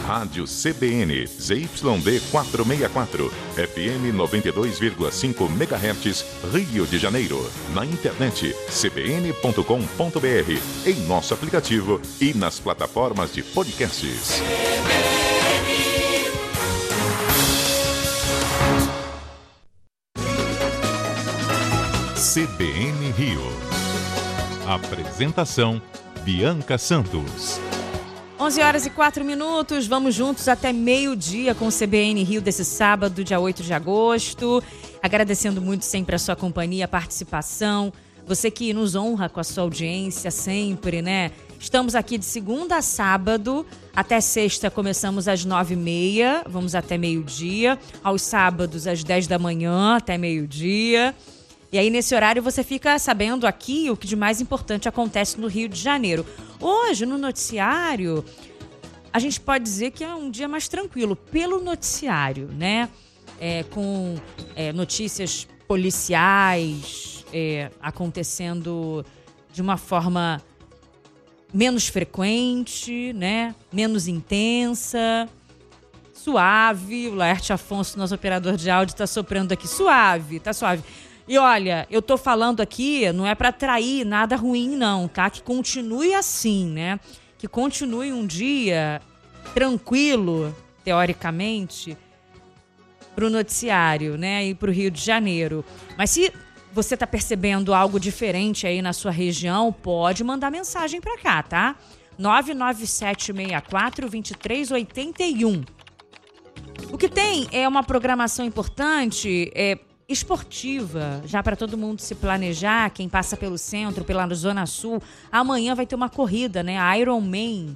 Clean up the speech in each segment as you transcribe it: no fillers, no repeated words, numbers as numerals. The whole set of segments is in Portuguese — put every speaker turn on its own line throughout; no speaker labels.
Rádio CBN, ZYD 464, FM 92,5 MHz, Rio de Janeiro. Na internet, cbn.com.br, em nosso aplicativo e nas plataformas de podcasts. CBN Rio. Apresentação: Bianca Santos.
11h04, vamos juntos até meio-dia com o CBN Rio desse sábado, dia 8 de agosto. Agradecendo muito sempre a sua companhia, a participação. Você que nos honra com a sua audiência sempre, né? Estamos aqui de segunda a sábado, até sexta começamos às 9h30, vamos até meio-dia. Aos sábados, às 10 da manhã, até meio-dia. E aí, nesse horário, você fica sabendo aqui o que de mais importante acontece no Rio de Janeiro. Hoje, no noticiário, a gente pode dizer que é um dia mais tranquilo, pelo noticiário, né? Com notícias policiais acontecendo de uma forma menos frequente, né? Menos intensa, suave. O Laerte Afonso, nosso operador de áudio, está soprando aqui. Suave, tá suave. E olha, eu tô falando aqui, não é para atrair nada ruim não, tá? Que continue assim, né? Que continue um dia tranquilo, teoricamente, pro noticiário, né? E pro Rio de Janeiro. Mas se você tá percebendo algo diferente aí na sua região, pode mandar mensagem para cá, tá? 99764-2381. O que tem é uma programação importante, esportiva, já para todo mundo se planejar, quem passa pelo centro, pela Zona Sul. Amanhã vai ter uma corrida, né? A Ironman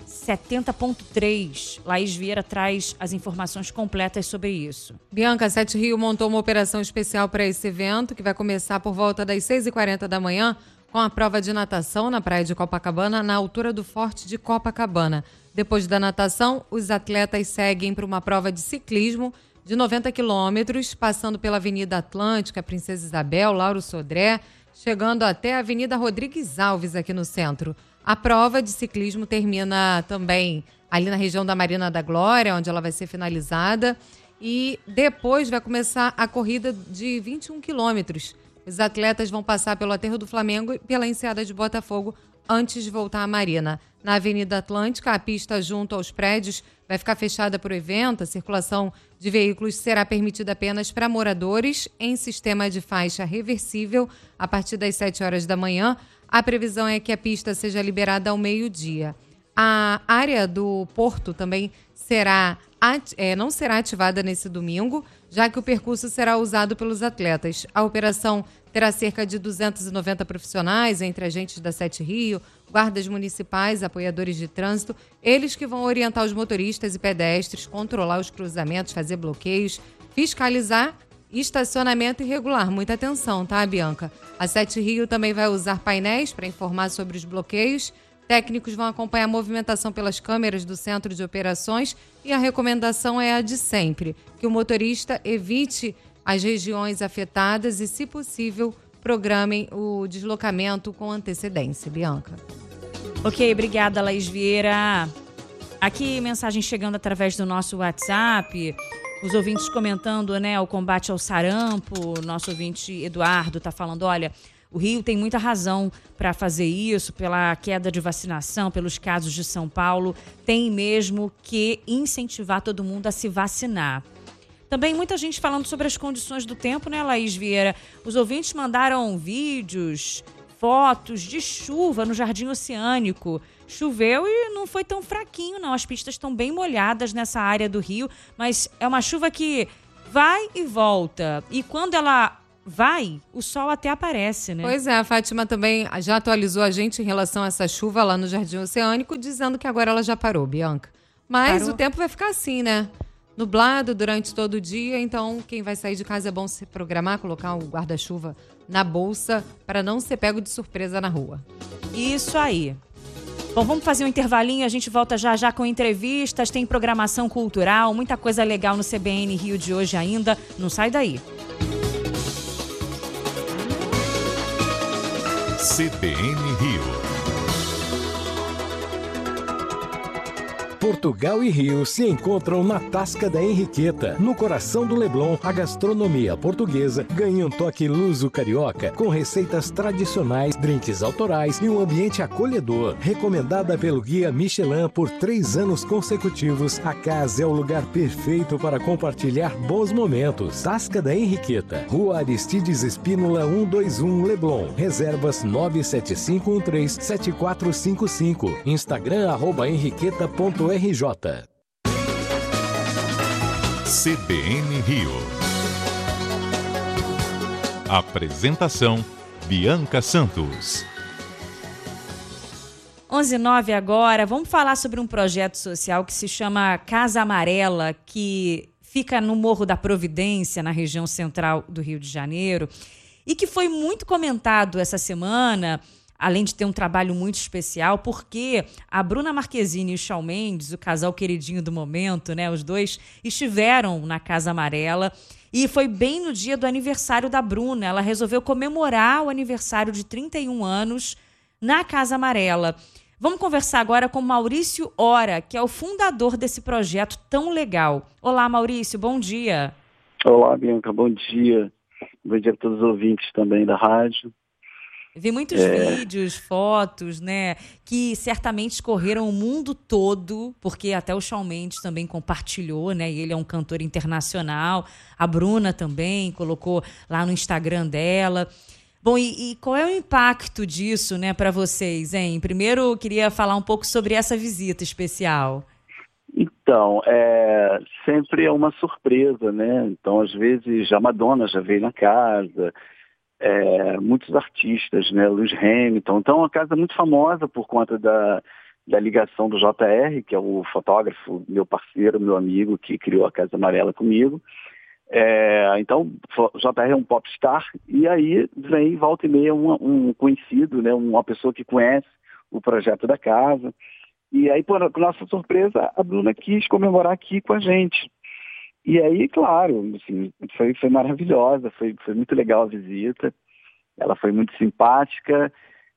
70.3. Laís Vieira traz as informações completas sobre isso.
Bianca, a Sete Rio montou uma operação especial para esse evento, que vai começar por volta das 6h40 da manhã, com a prova de natação na praia de Copacabana, na altura do Forte de Copacabana. Depois da natação, os atletas seguem para uma prova de ciclismo de 90 quilômetros, passando pela Avenida Atlântica, Princesa Isabel, Lauro Sodré, chegando até a Avenida Rodrigues Alves, aqui no centro. A prova de ciclismo termina também ali na região da Marina da Glória, onde ela vai ser finalizada, e depois vai começar a corrida de 21 quilômetros. Os atletas vão passar pelo Aterro do Flamengo e pela Enseada de Botafogo, antes de voltar à Marina. Na Avenida Atlântica, a pista junto aos prédios vai ficar fechada para o evento. A circulação de veículos será permitida apenas para moradores em sistema de faixa reversível a partir das 7 horas da manhã. A previsão é que a pista seja liberada ao meio-dia. A área do Porto também não será ativada nesse domingo, já que o percurso será usado pelos atletas. A operação terá cerca de 290 profissionais, entre agentes da Sete Rio, guardas municipais, apoiadores de trânsito, eles que vão orientar os motoristas e pedestres, controlar os cruzamentos, fazer bloqueios, fiscalizar estacionamento irregular. Muita atenção, tá, Bianca? A Sete Rio também vai usar painéis para informar sobre os bloqueios. Técnicos vão acompanhar a movimentação pelas câmeras do centro de operações e a recomendação é a de sempre, que o motorista evite as regiões afetadas e, se possível, programem o deslocamento com antecedência. Bianca.
Ok, obrigada, Laís Vieira. Aqui, mensagem chegando através do nosso WhatsApp, os ouvintes comentando, né, o combate ao sarampo. Nosso ouvinte Eduardo está falando, olha, o Rio tem muita razão para fazer isso, pela queda de vacinação, pelos casos de São Paulo. Tem mesmo que incentivar todo mundo a se vacinar. Também muita gente falando sobre as condições do tempo, né, Laís Vieira? Os ouvintes mandaram vídeos, fotos de chuva no Jardim Oceânico. Choveu e não foi tão fraquinho, não. As pistas estão bem molhadas nessa área do Rio, mas é uma chuva que vai e volta. E quando ela vai, o sol até aparece, né?
Pois é, a Fátima também já atualizou a gente em relação a essa chuva lá no Jardim Oceânico, dizendo que agora ela já parou, Bianca. Mas parou. O tempo vai ficar assim, né? Nublado durante todo o dia, então quem vai sair de casa é bom se programar, colocar o guarda-chuva na bolsa para não ser pego de surpresa na rua.
Isso aí. Bom, vamos fazer um intervalinho, a gente volta já já com entrevistas, tem programação cultural, muita coisa legal no CBN Rio de hoje ainda, não sai daí.
CBN Rio.
Portugal e Rio se encontram na Tasca da Henriqueta. No coração do Leblon, a gastronomia portuguesa ganha um toque luso-carioca, com receitas tradicionais, drinks autorais e um ambiente acolhedor. Recomendada pelo Guia Michelin por 3 anos consecutivos, a casa é o lugar perfeito para compartilhar bons momentos. Tasca da Henriqueta, Rua Aristides Espínola 121, Leblon. Reservas 975137455. Instagram @henriqueta.rj.
CBN Rio. Apresentação: Bianca Santos.
11h09 agora. Vamos falar sobre um projeto social que se chama Casa Amarela, que fica no Morro da Providência, na região central do Rio de Janeiro, e que foi muito comentado essa semana, além de ter um trabalho muito especial, porque a Bruna Marquezine e o Shawn Mendes, o casal queridinho do momento, né, os dois estiveram na Casa Amarela, e foi bem no dia do aniversário da Bruna. Ela resolveu comemorar o aniversário de 31 anos na Casa Amarela. Vamos conversar agora com Maurício Hora, que é o fundador desse projeto tão legal. Olá, Maurício, bom dia.
Olá, Bianca, bom dia. Bom dia a todos os ouvintes também da rádio.
Vi muitos vídeos, fotos, né, que certamente escorreram o mundo todo, porque até o Shawn Mendes também compartilhou, né, e ele é um cantor internacional. A Bruna também colocou lá no Instagram dela. Bom, e qual é o impacto disso, né, para vocês, hein? Primeiro, eu queria falar um pouco sobre essa visita especial.
Então, sempre é uma surpresa, né? Então, às vezes, a Madonna já veio na casa, muitos artistas, né? Lewis Hamilton. Então, é uma casa muito famosa por conta da ligação do JR, que é o fotógrafo, meu parceiro, meu amigo, que criou a Casa Amarela comigo. Então, o JR é um popstar, e aí vem, volta e meia, um conhecido, né? Uma pessoa que conhece o projeto da casa. E aí, por nossa surpresa, a Bruna quis comemorar aqui com a gente. E aí, claro, assim, foi maravilhosa, foi muito legal a visita. Ela foi muito simpática.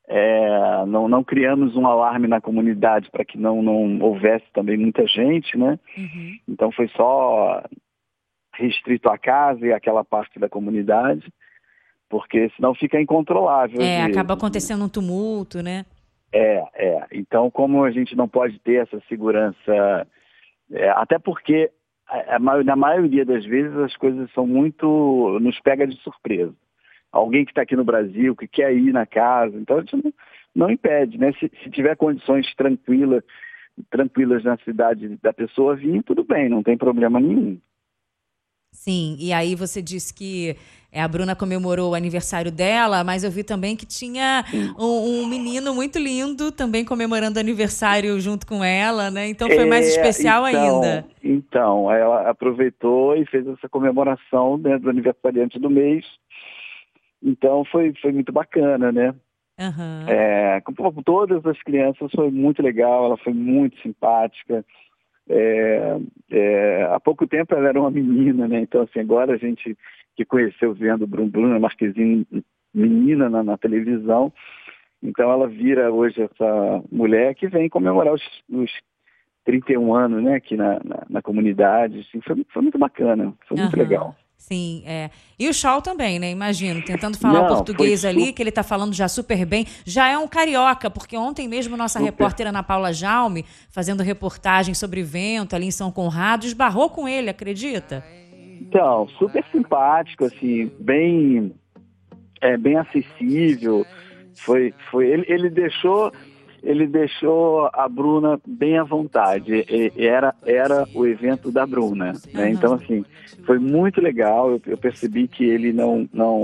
Não criamos um alarme na comunidade para que não houvesse também muita gente, né?
Uhum.
Então foi só restrito à casa e àquela parte da comunidade, porque senão fica incontrolável.
Acaba acontecendo um tumulto, né?
Então, como a gente não pode ter essa segurança, até porque na maioria das vezes as coisas são muito, nos pega de surpresa. Alguém que está aqui no Brasil, que quer ir na casa, então a gente não impede, né? Se tiver condições tranquilas na cidade da pessoa vir, tudo bem, não tem problema nenhum.
Sim, e aí você disse que a Bruna comemorou o aniversário dela, mas eu vi também que tinha um menino muito lindo também comemorando o aniversário junto com ela, né? Então foi mais especial ainda.
Então, ela aproveitou e fez essa comemoração, né, do aniversariante do mês. Então foi muito bacana, né?
Uhum.
Com todas as crianças foi muito legal, ela foi muito simpática. Há pouco tempo ela era uma menina, né? Então, assim, agora a gente que conheceu vendo Bruna Marquezine menina na televisão, então ela vira hoje essa mulher que vem comemorar os 31 anos, né, aqui na comunidade. Assim, foi muito bacana, foi muito legal.
Sim, E o Shawn também, né? Imagino, tentando falar português ali, que ele tá falando já super bem. Já é um carioca, porque ontem mesmo nossa repórter Ana Paula Jaume, fazendo reportagem sobre vento ali em São Conrado, esbarrou com ele, acredita?
Então, super simpático, assim, bem acessível. Ele deixou a Bruna bem à vontade. Era o evento da Bruna, né?
Uhum.
Então, assim, foi muito legal. Eu percebi que ele não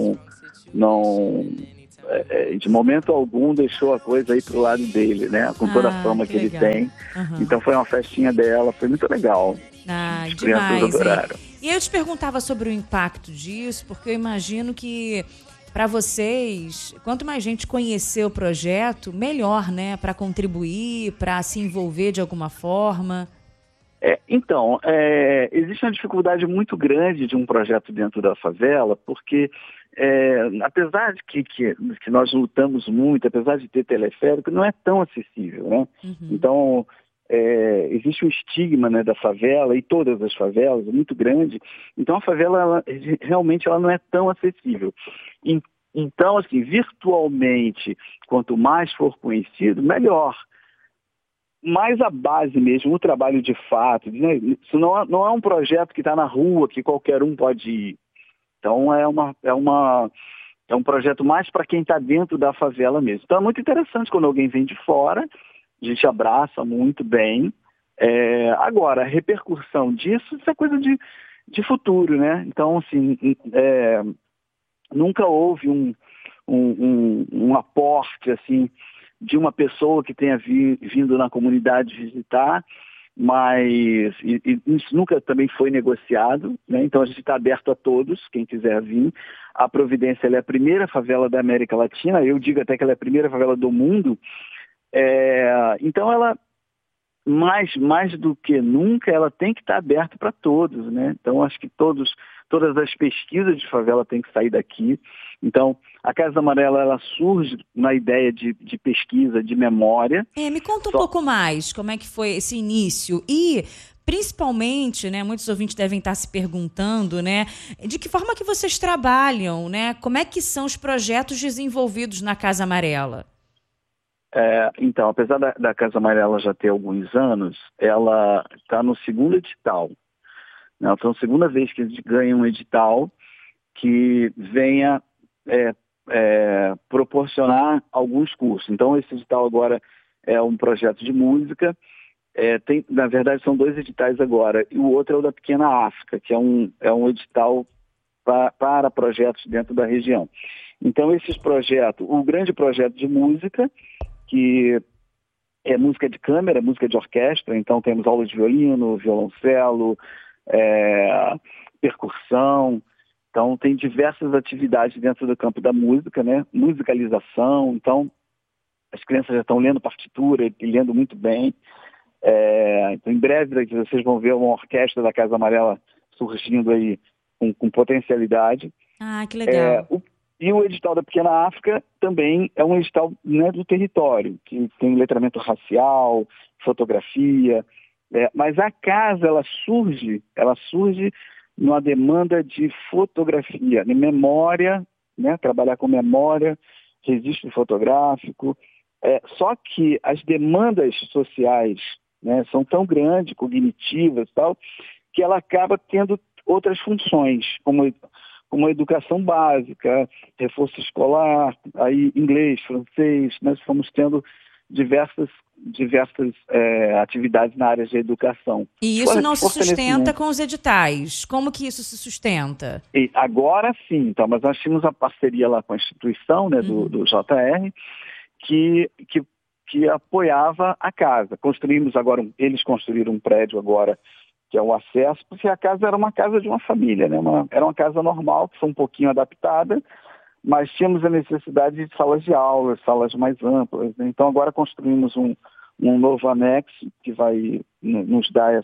de momento algum deixou a coisa aí pro lado dele, né? Com toda a fama que ele tem.
Uhum.
Então foi uma festinha dela, foi muito legal. As crianças adoraram.
E eu te perguntava sobre o impacto disso, porque eu imagino que para vocês, quanto mais gente conhecer o projeto, melhor, né? Para contribuir, para se envolver de alguma forma.
Então, existe uma dificuldade muito grande de um projeto dentro da favela, porque apesar de que nós lutamos muito, apesar de ter teleférico, não é tão acessível, né?
Uhum.
Então, existe um estigma, né, da favela, e todas as favelas, é muito grande. Então a favela, realmente, ela não é tão acessível. Então, assim, virtualmente, quanto mais for conhecido, melhor. Mas a base mesmo, o trabalho de fato, né, isso não é um projeto que está na rua, que qualquer um pode ir. Então é um projeto mais para quem está dentro da favela mesmo. Então é muito interessante quando alguém vem de fora, a gente abraça muito bem. Agora, a repercussão disso, isso é coisa de futuro, né? Então, assim, nunca houve um aporte, assim, de uma pessoa que tenha vindo na comunidade visitar, mas isso nunca também foi negociado, né? Então a gente está aberto a todos, quem quiser vir. A Providência, ela é a primeira favela da América Latina, eu digo até que ela é a primeira favela do mundo. Então ela, mais do que nunca, ela tem que estar aberta para todos, né? Então acho que todas as pesquisas de favela têm que sair daqui. Então a Casa Amarela, ela surge na ideia de pesquisa, de memória.
Me conta um pouco mais como é que foi esse início e, principalmente, né, muitos ouvintes devem estar se perguntando, né, de que forma que vocês trabalham, né? Como é que são os projetos desenvolvidos na Casa Amarela?
Então, apesar da Casa Amarela já ter alguns anos, ela está no segundo edital. Então, a segunda vez que a gente ganha um edital que venha proporcionar alguns cursos. Então, esse edital agora é um projeto de música. Na verdade, são 2 editais agora. E o outro é o da Pequena África, que é um edital para projetos dentro da região. Então, esses projetos, o grande projeto de música, que é música de câmara, música de orquestra. Então, temos aula de violino, violoncelo, percussão. Então, tem diversas atividades dentro do campo da música, né? Musicalização. Então, as crianças já estão lendo partitura e lendo muito bem. Então, em breve, vocês vão ver uma orquestra da Casa Amarela surgindo aí com potencialidade.
Ah, que legal.
E o edital da Pequena África também é um edital, né, do território, que tem letramento racial, fotografia. Mas a casa, ela surge numa demanda de fotografia, de memória, né? Trabalhar com memória, registro fotográfico. Só que as demandas sociais, né, são tão grandes, cognitivas e tal, que ela acaba tendo outras funções, como educação básica, reforço escolar, aí inglês, francês. Nós fomos tendo diversas atividades na área de educação.
E isso não se sustenta com os editais? Como que isso se sustenta?
E agora sim, então, mas nós tínhamos a parceria lá com a instituição, né, do JR, que apoiava a casa. Eles construíram um prédio agora, que é o acesso, porque a casa era uma casa de uma família, né? Era uma casa normal, que foi um pouquinho adaptada, mas tínhamos a necessidade de salas de aula, salas mais amplas, né? Então agora construímos um novo anexo que vai nos dar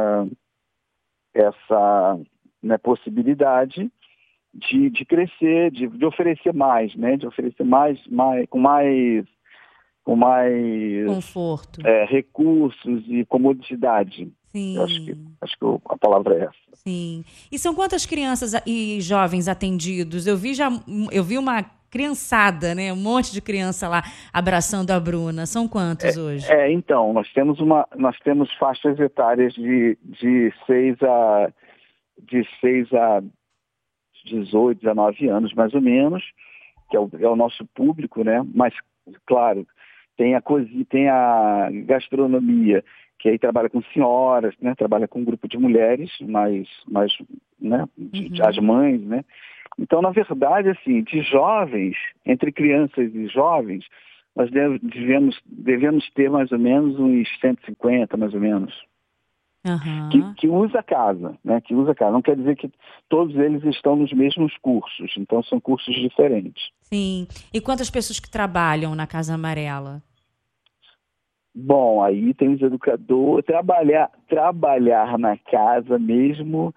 essa né, possibilidade de crescer, de oferecer mais, né? De oferecer mais com mais
conforto,
recursos e comodidade.
Sim.
Acho que a palavra é essa.
Sim. E são quantas crianças e jovens atendidos? Eu vi uma criançada, né? Um monte de criança lá abraçando a Bruna. São quantos hoje?
Então, nós temos faixas etárias de 6 a 18, 19 anos, mais ou menos, que é o nosso público, né? Mas, claro, tem a gastronomia, que aí trabalha com senhoras, né? Trabalha com um grupo de mulheres, mais né? As mães, né? Então, na verdade, assim, de jovens, entre crianças e jovens, nós devemos ter mais ou menos uns 150, mais ou menos, que usa a casa, né? Que usa a casa. Não quer dizer que todos eles estão nos mesmos cursos, então são cursos diferentes.
Sim. E quantas pessoas que trabalham na Casa Amarela?
Bom, aí tem os educadores. Trabalhar na casa mesmo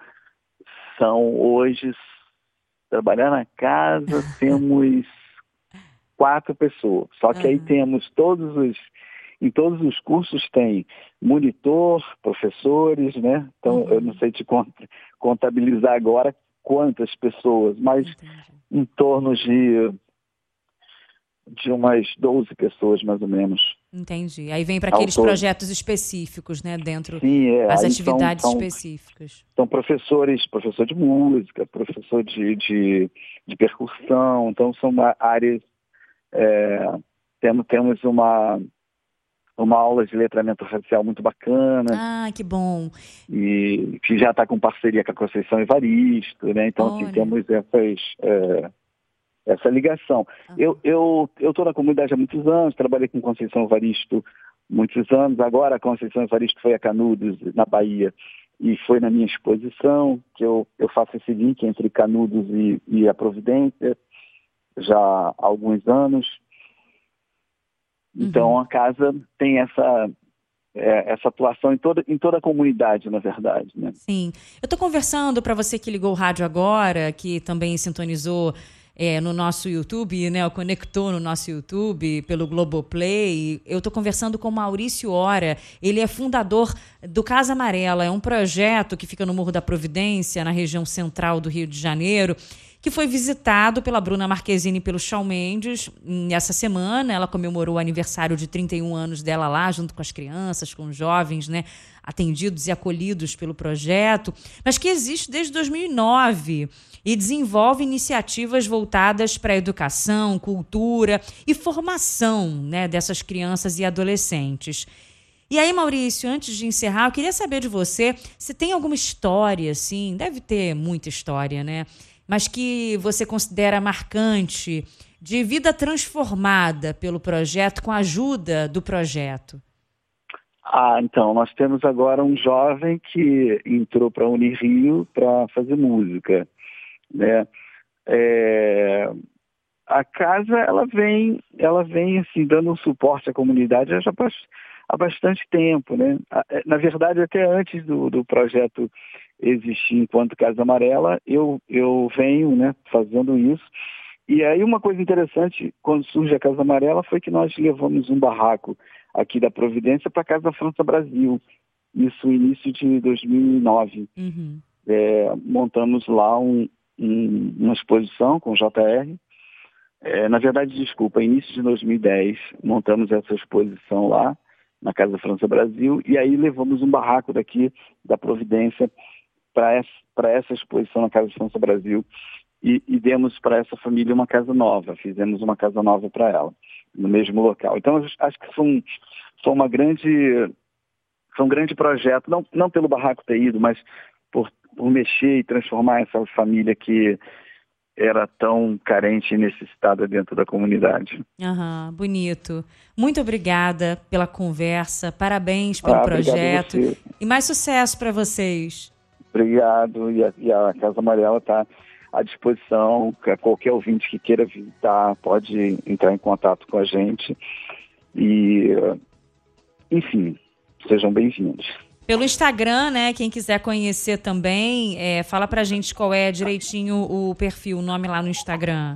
trabalhar na casa temos 4 pessoas. Só que aí temos todos os em todos os cursos tem monitor, professores, né? Então, eu não sei te contabilizar agora quantas pessoas, mas em torno de umas 12 pessoas, mais ou menos.
Entendi. Aí vem para aqueles projetos específicos, né? Dentro das atividades específicas.
São professor de música, professor de percussão, então são áreas... Temos uma aula de letramento racial muito bacana.
Ah, que bom.
E que já está com parceria com a Conceição Evaristo, né? Então, assim, temos essa ligação. Eu estou na comunidade há muitos anos, trabalhei com Conceição Evaristo muitos anos. Agora a Conceição Evaristo foi a Canudos, na Bahia, e foi na minha exposição, que eu faço esse link entre Canudos e a Providência já há alguns anos. Então a casa tem essa atuação em toda a comunidade, na verdade, né?
Sim. Eu estou conversando, para você que ligou o rádio agora, que também sintonizou no nosso YouTube, né, conectou no nosso YouTube pelo Globoplay. Eu estou conversando com Maurício Hora. Ele é fundador do Casa Amarela. É um projeto que fica no Morro da Providência, na região central do Rio de Janeiro, que foi visitado pela Bruna Marquezine e pelo Shawn Mendes. Essa semana ela comemorou o aniversário de 31 anos dela lá, junto com as crianças, com os jovens, né, atendidos e acolhidos pelo projeto, mas que existe desde 2009 e desenvolve iniciativas voltadas para a educação, cultura e formação, né, dessas crianças e adolescentes. E aí, Maurício, antes de encerrar, eu queria saber de você se tem alguma história, assim, deve ter muita história, né? Mas que você considera marcante, de vida transformada pelo projeto, com a ajuda do projeto.
Então, nós temos agora um jovem que entrou para a Unirio para fazer música, né? A casa, ela vem assim, dando um suporte à comunidade já há bastante tempo, né? Na verdade, até antes do projeto existir enquanto Casa Amarela, eu venho, né, fazendo isso. E aí uma coisa interessante, quando surge a Casa Amarela, foi que nós levamos um barraco aqui da Providência para a Casa França Brasil, isso no início de 2009. Montamos lá uma exposição com o JR. Na verdade, início de 2010, montamos essa exposição lá na Casa França Brasil, e aí levamos um barraco daqui da Providência para essa exposição na Casa França Brasil e demos para essa família uma casa nova, fizemos uma casa nova para ela, no mesmo local. Então, acho que foi um grande projeto, não pelo barraco ter ido, mas por mexer e transformar essa família que era tão carente e necessitada dentro da comunidade.
Bonito. Muito obrigada pela conversa, parabéns pelo projeto e mais sucesso para vocês.
Obrigado, e a Casa Amarela está à disposição, qualquer ouvinte que queira visitar pode entrar em contato com a gente e, enfim, sejam bem-vindos.
Pelo Instagram, né, quem quiser conhecer também, fala pra gente qual é direitinho o perfil, o nome lá no Instagram.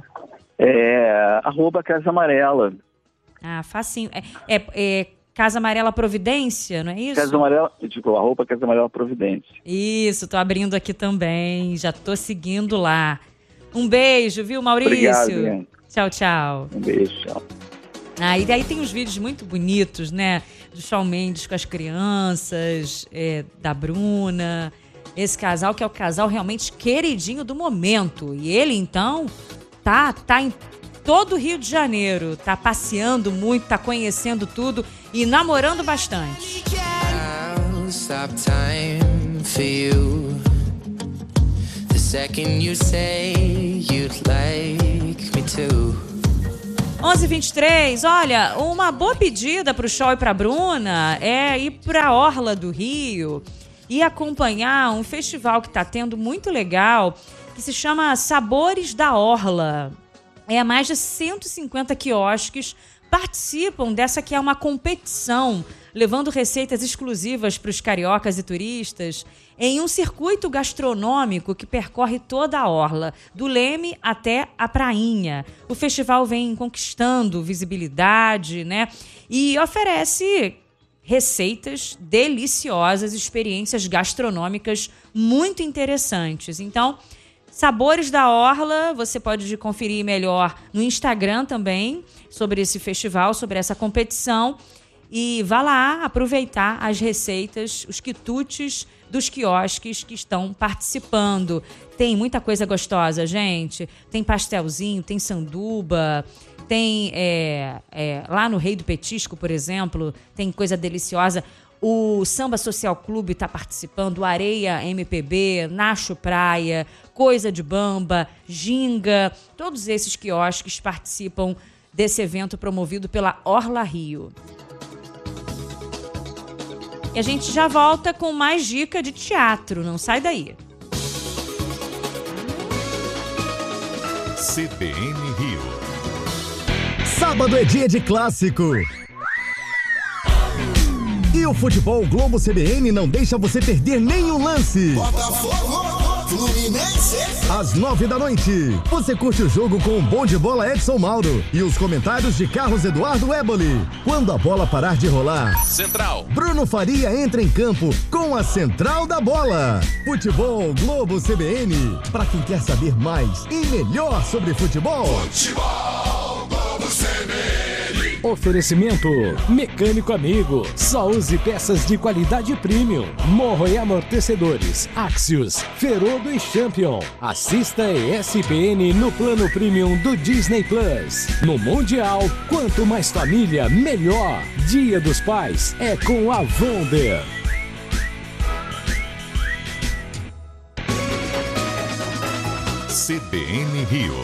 @Casa Amarela.
Facinho. Casa Amarela Providência, não é isso?
Casa Amarela, Casa Amarela Providência.
Isso, tô abrindo aqui também, já tô seguindo lá. Um beijo, viu, Maurício?
Obrigado,
tchau, tchau.
Um beijo, tchau.
E daí tem uns vídeos muito bonitos, né? Do Shawn Mendes com as crianças, da Bruna. Esse casal que é o casal realmente queridinho do momento. E ele, então, tá em todo o Rio de Janeiro. Tá passeando muito, tá conhecendo tudo e namorando bastante. I'll stop time for you. The second you say you'd like me to. 11h23, olha, uma boa pedida para o Shawn e para a Bruna é ir para a Orla do Rio e acompanhar um festival que está tendo muito legal, que se chama Sabores da Orla. Mais de 150 quiosques participam dessa que é uma competição, levando receitas exclusivas para os cariocas e turistas em um circuito gastronômico que percorre toda a orla, do Leme até a Prainha. O festival vem conquistando visibilidade, né? E oferece receitas deliciosas, experiências gastronômicas muito interessantes. Então, Sabores da Orla, você pode conferir melhor no Instagram também, sobre esse festival, sobre essa competição. E vá lá aproveitar as receitas, os quitutes dos quiosques que estão participando. Tem muita coisa gostosa, gente. Tem pastelzinho, tem sanduba, tem lá no Rei do Petisco, por exemplo, tem coisa deliciosa. O Samba Social Clube está participando, o Areia MPB, Nacho Praia, Coisa de Bamba, Ginga. Todos esses quiosques participam desse evento promovido pela Orla Rio. E a gente já volta com mais dica de teatro. Não sai daí.
CBN Rio.
Sábado é dia de clássico. E o Futebol Globo CBN não deixa você perder nenhum lance.
Botafogo, Fluminense.
Às 9h, você curte o jogo com o bom de bola Edson Mauro e os comentários de Carlos Eduardo Éboli. Quando a bola parar de rolar,
Central.
Bruno Faria entra em campo com a Central da Bola. Futebol Globo CBN, para quem quer saber mais e melhor sobre futebol.
Futebol Globo CBN.
Oferecimento Mecânico Amigo. Só use peças de qualidade premium. Morro e amortecedores. Axios, Ferodo e Champion. Assista ESPN no plano premium do Disney Plus. No Mundial, quanto mais família, melhor. Dia dos Pais é com a Wonder.
CBN Rio.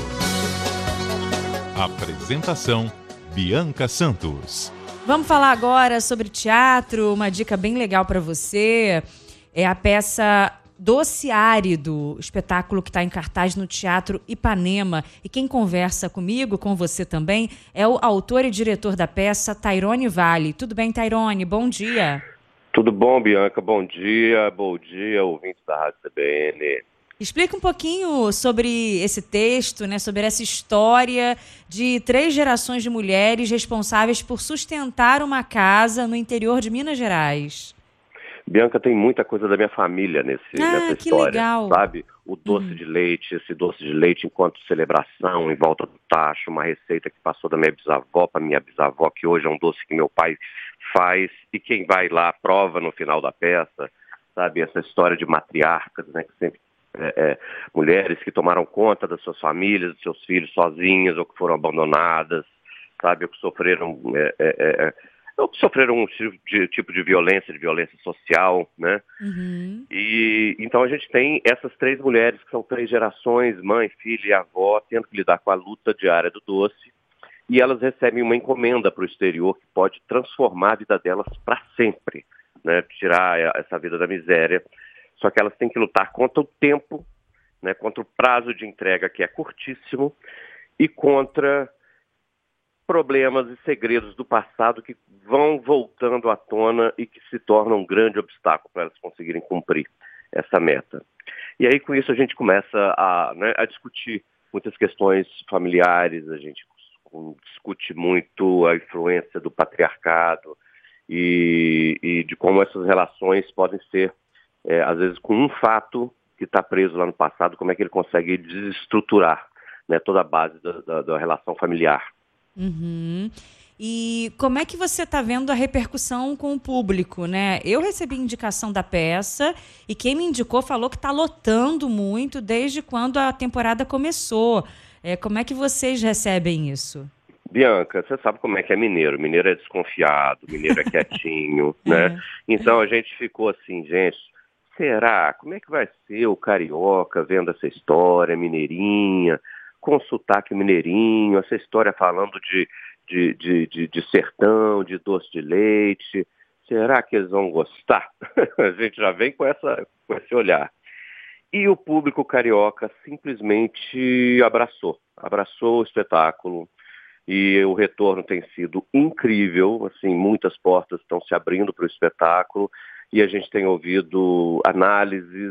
Apresentação: Bianca Santos.
Vamos falar agora sobre teatro, uma dica bem legal para você. É a peça Doce Árido, espetáculo que está em cartaz no Teatro Ipanema. E quem conversa comigo, com você também, é o autor e diretor da peça, Tairone Vale. Tudo bem, Tairone? Bom dia.
Tudo bom, Bianca? Bom dia, ouvintes da Rádio CBN.
Explica um pouquinho sobre esse texto, né, sobre essa história de 3 gerações de mulheres responsáveis por sustentar uma casa no interior de Minas Gerais.
Bianca, tem muita coisa da minha família nessa
que
história,
legal.
sabe? O doce de leite, esse doce de leite enquanto celebração, em volta do tacho, uma receita que passou da minha bisavó para minha bisavó, que hoje é um doce que meu pai faz, e quem vai lá prova no final da peça, sabe? Essa história de matriarcas, né, que sempre mulheres que tomaram conta das suas famílias, dos seus filhos sozinhas, ou que foram abandonadas, sabe, ou que sofreram um tipo de violência social, né? Uhum. E então a gente tem essas 3 mulheres que são 3 gerações, mãe, filha e avó, tendo que lidar com a luta diária do doce, e elas recebem uma encomenda para o exterior que pode transformar a vida delas para sempre, né? Tirar essa vida da miséria. Só que elas têm que lutar contra o tempo, né, contra o prazo de entrega, que é curtíssimo, e contra problemas e segredos do passado que vão voltando à tona e que se tornam um grande obstáculo para elas conseguirem cumprir essa meta. E aí, com isso, a gente começa a discutir muitas questões familiares, a gente discute muito a influência do patriarcado e de como essas relações podem ser, às vezes, com um fato que está preso lá no passado, como é que ele consegue desestruturar, né, toda a base da relação familiar.
Uhum. E como é que você está vendo a repercussão com o público, né? Eu recebi indicação da peça e quem me indicou falou que está lotando muito desde quando a temporada começou. Como é que vocês recebem isso?
Bianca, você sabe como é que é mineiro. Mineiro é desconfiado, mineiro é quietinho, né? Então a gente ficou assim, gente, será? Como é que vai ser o carioca vendo essa história mineirinha, com sotaque mineirinho, essa história falando de sertão, de doce de leite? Será que eles vão gostar? A gente já vem com esse olhar. E o público carioca simplesmente abraçou o espetáculo. e o retorno tem sido incrível, assim, muitas portas estão se abrindo para o espetáculo, e a gente tem ouvido análises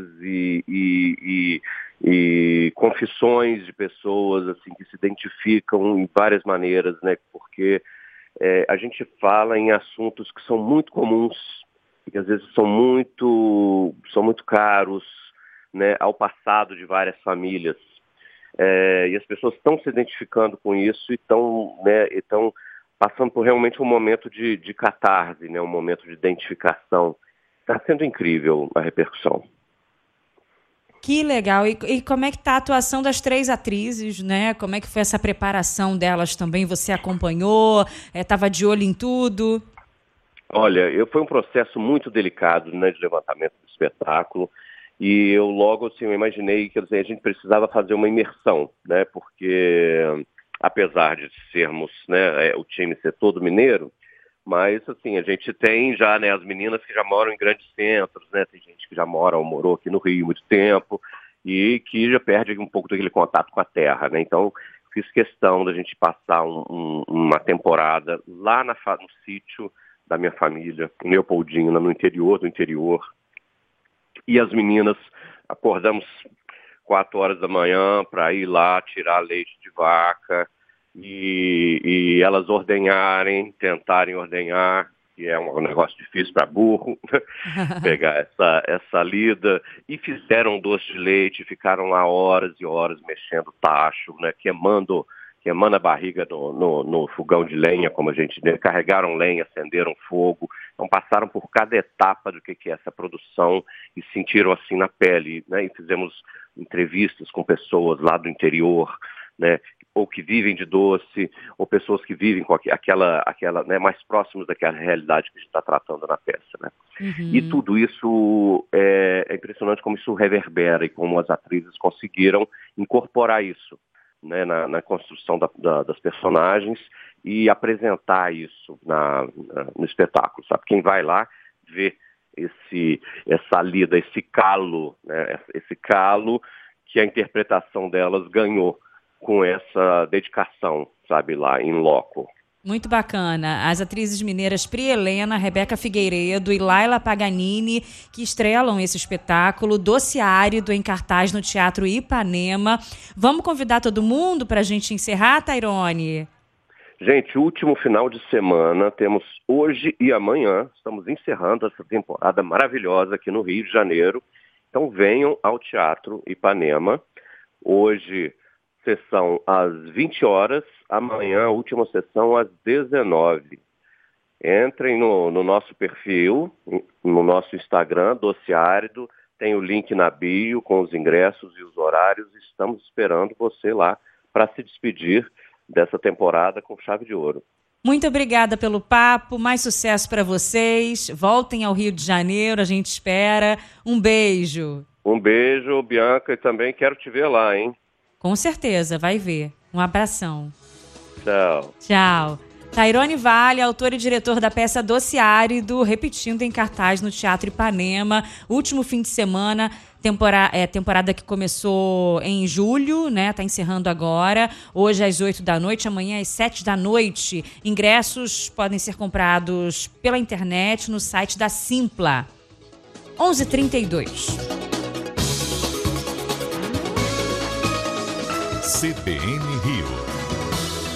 e confissões de pessoas assim, que se identificam em várias maneiras, né? Porque a gente fala em assuntos que são muito comuns, que às vezes são muito caros, né, ao passado de várias famílias. E as pessoas estão se identificando com isso e estão passando por realmente um momento de catarse, né, um momento de identificação. Está sendo incrível a repercussão.
Que legal. E como é que está a atuação das 3 atrizes, né? Como é que foi essa preparação delas também? Você acompanhou? Estava de olho em tudo?
Olha, foi um processo muito delicado, né, de levantamento do espetáculo. E eu logo assim, eu imaginei que a gente precisava fazer uma imersão, né? Porque apesar de sermos, né, o time ser todo mineiro, mas, assim, a gente tem já, né, as meninas que já moram em grandes centros, né, tem gente que já morou aqui no Rio há muito tempo e que já perde um pouco daquele contato com a terra, né, então fiz questão da gente passar uma temporada lá no sítio da minha família, em Leopoldina, no interior do interior, e as meninas acordamos 4 horas da manhã para ir lá tirar leite de vaca, e elas tentarem ordenhar, que é um negócio difícil para burro, pegar essa lida, e fizeram doce de leite, ficaram lá horas e horas mexendo tacho, né, queimando a barriga no fogão de lenha, como a gente diz, carregaram lenha, acenderam fogo, então passaram por cada etapa do que é essa produção e sentiram assim na pele, né, e fizemos entrevistas com pessoas lá do interior, né, ou que vivem de doce, ou pessoas que vivem com aquela né, mais próximos daquela realidade que a gente está tratando na peça, né? Uhum. E tudo isso é impressionante como isso reverbera e como as atrizes conseguiram incorporar isso, né, na construção das personagens e apresentar isso no espetáculo, sabe? Quem vai lá vê essa lida, esse calo, né, esse calo que a interpretação delas ganhou com essa dedicação, sabe, lá em loco.
Muito bacana. As atrizes mineiras Pri Helena, Rebeca Figueiredo e Laila Paganini, que estrelam esse espetáculo Doce Árido em cartaz no Teatro Ipanema. Vamos convidar todo mundo para a gente encerrar, Tairone?
Gente, último final de semana, temos hoje e amanhã, estamos encerrando essa temporada maravilhosa aqui no Rio de Janeiro. Então venham ao Teatro Ipanema. Hoje, sessão às 20 horas, amanhã a última sessão às 19. Entrem no nosso perfil, no nosso Instagram, Doce Árido, tem o link na bio com os ingressos e os horários. Estamos esperando você lá para se despedir dessa temporada com chave de ouro.
Muito obrigada pelo papo, mais sucesso para vocês. Voltem ao Rio de Janeiro, a gente espera. Um beijo.
Um beijo, Bianca, e também quero te ver lá, hein?
Com certeza, vai ver. Um abração.
Tchau.
Tchau. Tairone Vale, autor e diretor da peça Doce Árido, repetindo em cartaz no Teatro Ipanema. Último fim de semana, temporada que começou em julho, né? Tá encerrando agora. Hoje às 8 da noite, amanhã às 7 da noite. Ingressos podem ser comprados pela internet no site da Simpla. 11h32.
CBN Rio.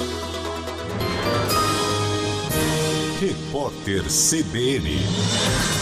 Repórter CBN.